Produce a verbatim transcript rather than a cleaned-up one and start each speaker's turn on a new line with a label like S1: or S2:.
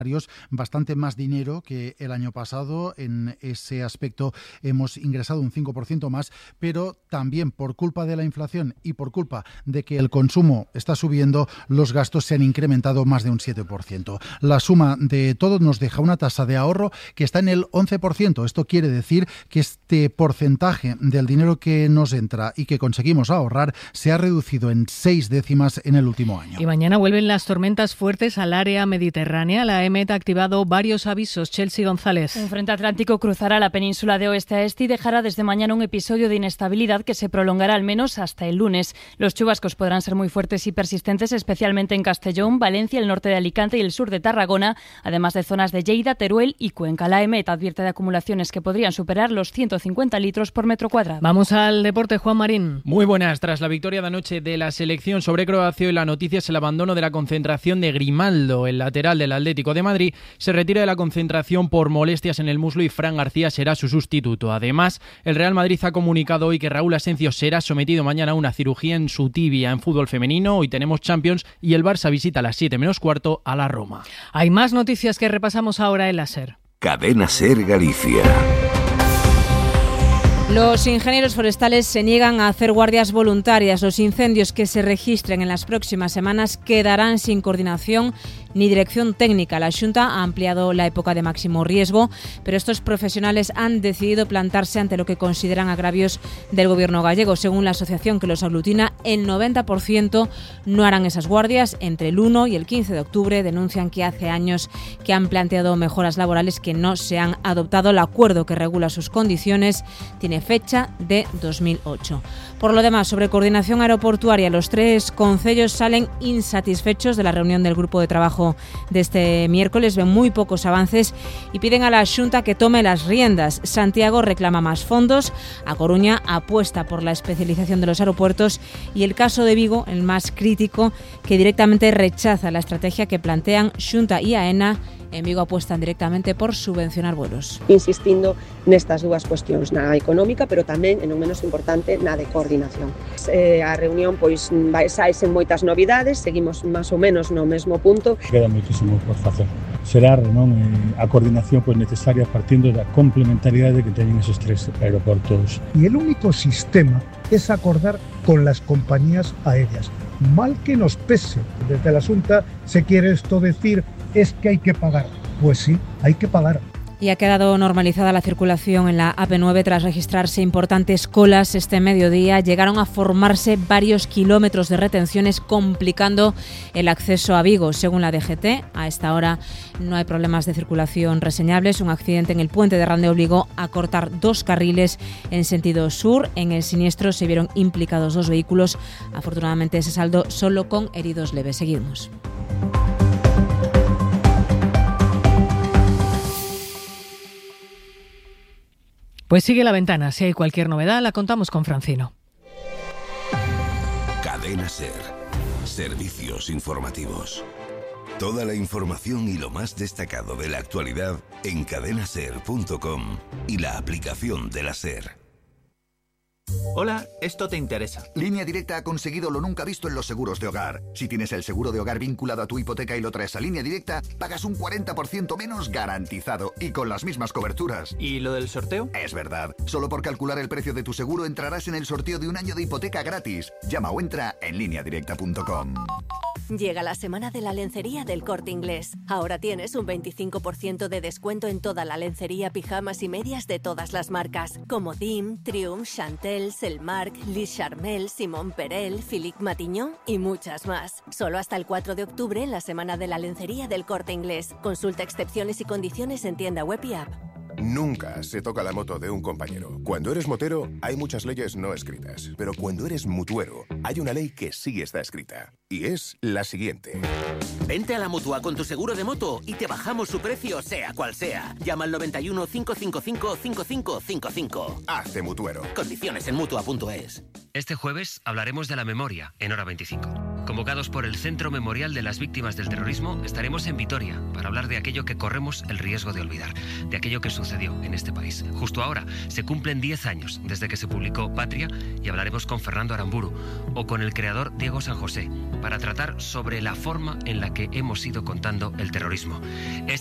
S1: bastante más dinero que el año pasado. En ese aspecto hemos ingresado un cinco por ciento más, pero también por culpa de la inflación y por culpa de que el consumo está subiendo, los gastos se han incrementado más de un siete por ciento. La suma de todo nos deja una tasa de ahorro que está en el once por ciento. Esto quiere decir que este porcentaje del dinero que nos entra y que conseguimos ahorrar se ha reducido en seis décimas en el último año.
S2: Y mañana vuelven las tormentas fuertes al área mediterránea. La E M E T ha activado varios avisos. Chelsea González.
S3: Un frente atlántico cruzará la península de oeste a este y dejará desde mañana un episodio de inestabilidad que se prolongará al menos hasta el lunes. Los chubascos podrán ser muy fuertes y persistentes, especialmente en Castellón, Valencia, el norte de Alicante y el sur de Tarragona, además de zonas de Lleida, Teruel y Cuenca. La E M E T advierte de acumulaciones que podrían superar los ciento cincuenta litros por metro cuadrado.
S2: Vamos al deporte, Juan Marín.
S4: Muy buenas. Tras la victoria de anoche de la selección sobre Croacia, y la noticia es el abandono de la concentración de Grimaldo, el lateral del Atlético de Madrid. Se retira de la concentración por molestias en el muslo y Fran García será su sustituto. Además, el Real Madrid ha comunicado hoy que Raúl Asencio será sometido mañana a una cirugía en su tibia. En fútbol femenino, hoy tenemos Champions y el Barça visita a las siete menos cuarto a la Roma.
S2: Hay más noticias que repasamos ahora en la SER.
S5: Cadena SER Galicia.
S6: Los ingenieros forestales se niegan a hacer guardias voluntarias. Los incendios que se registren en las próximas semanas quedarán sin coordinación ni dirección técnica. La Xunta ha ampliado la época de máximo riesgo, pero estos profesionales han decidido plantarse ante lo que consideran agravios del gobierno gallego. Según la asociación que los aglutina, el noventa por ciento no harán esas guardias. Entre el uno y el quince de octubre denuncian que hace años que han planteado mejoras laborales que no se han adoptado. El acuerdo que regula sus condiciones tiene fecha de dos mil ocho. Por lo demás, sobre coordinación aeroportuaria, los tres concellos salen insatisfechos de la reunión del grupo de trabajo de este miércoles. Ven muy pocos avances y piden a la Xunta que tome las riendas. Santiago reclama más fondos, A Coruña apuesta por la especialización de los aeropuertos y el caso de Vigo, el más crítico, que directamente rechaza la estrategia que plantean Xunta y AENA. En Vigo apuestan directamente por subvencionar vuelos.
S7: Insistindo nestas dúas cuestións, na económica, pero tamén, e non menos importante, na de coordinación. Eh, a reunión pois vai saisen moitas novidades, seguimos máis ou menos no mesmo punto.
S8: Queda moitísimo por facer. Será non a coordinación pois necesaria partindo da complementariedade que teñen esos tres aeroportos.
S9: Y el único sistema es acordar con las compañías aéreas. Mal que nos pese, desde la Xunta se quiere esto decir es que hay que pagar. Pues sí, hay que pagar.
S6: Y ha quedado normalizada la circulación en la A P nueve tras registrarse importantes colas este mediodía. Llegaron a formarse varios kilómetros de retenciones, complicando el acceso a Vigo. Según la D G T, a esta hora no hay problemas de circulación reseñables. Un accidente en el puente de Rande obligó a cortar dos carriles en sentido sur. En el siniestro se vieron implicados dos vehículos. Afortunadamente ese saldo solo con heridos leves. Seguimos.
S2: Pues sigue La Ventana. Si hay cualquier novedad, la contamos con Francino.
S5: Cadena SER. Servicios informativos. Toda la información y lo más destacado de la actualidad en cadena ser punto com y la aplicación de la SER.
S10: Hola, esto te interesa.
S11: Línea Directa ha conseguido lo nunca visto en los seguros de hogar. Si tienes el seguro de hogar vinculado a tu hipoteca y lo traes a Línea Directa, pagas un cuarenta por ciento menos garantizado y con las mismas coberturas.
S10: ¿Y lo del sorteo?
S11: Es verdad. Solo por calcular el precio de tu seguro entrarás en el sorteo de un año de hipoteca gratis. Llama o entra en línea directa punto com.
S12: Llega la semana de la lencería del Corte Inglés. Ahora tienes un veinticinco por ciento de descuento en toda la lencería, pijamas y medias de todas las marcas, como Dim, Triumph, Chantel, Selmark, Lis Charmel, Simon Perel, Philippe Matignon y muchas más. Solo hasta el cuatro de octubre en la semana de la lencería del Corte Inglés. Consulta excepciones y condiciones en tienda web y app.
S13: Nunca se toca la moto de un compañero. Cuando eres motero, hay muchas leyes no escritas. Pero cuando eres mutuero, hay una ley que sí está escrita. Y es la siguiente.
S14: Vente a la Mutua con tu seguro de moto y te bajamos su precio, sea cual sea. Llama al noventa y uno, cinco cinco cinco, cinco cinco cinco cinco.
S13: Hazte mutuero.
S14: Condiciones en mutua punto es.
S15: Este jueves hablaremos de la memoria en Hora veinticinco. Convocados por el Centro Memorial de las Víctimas del Terrorismo, estaremos en Vitoria para hablar de aquello que corremos el riesgo de olvidar, de aquello que sucedió en este país. Justo ahora se cumplen diez años desde que se publicó Patria y hablaremos con Fernando Aramburu o con el creador Diego San José para tratar sobre la forma en la que hemos ido contando el terrorismo.